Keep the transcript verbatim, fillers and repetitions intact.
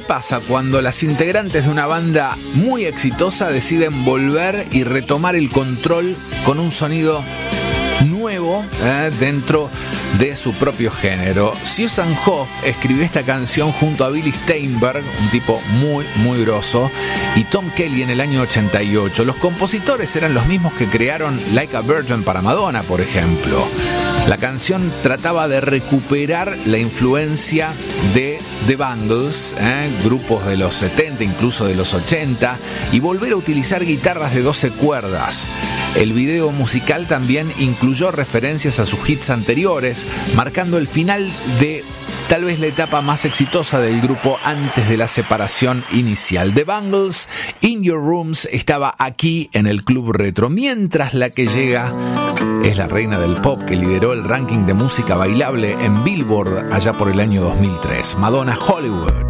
pasa cuando las integrantes de una banda muy exitosa deciden volver y retomar el control con un sonido nuevo eh, dentro de su propio género? Susan Hoff escribió esta canción junto a Billy Steinberg, un tipo muy, muy grosso, y Tom Kelly en el año ochenta y ocho. Los compositores eran los mismos que crearon Like a Virgin para Madonna, por ejemplo. La canción trataba de recuperar la influencia de The Bangles, ¿eh? grupos de los setenta, incluso de los ochenta, y volver a utilizar guitarras de doce cuerdas. El video musical también incluyó referencias a sus hits anteriores, marcando el final de tal vez la etapa más exitosa del grupo antes de la separación inicial. The Bangles, In Your Rooms, estaba aquí en el Club Retro, mientras la que llega es la reina del pop que lideró el ranking de música bailable en Billboard allá por el año dos mil tres, Madonna, Hollywood.